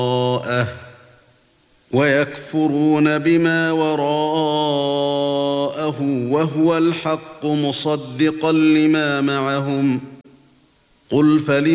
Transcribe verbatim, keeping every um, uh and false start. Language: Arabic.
ويكفرون بما وراءه وهو الحق مصدقا لما معهم قل فلم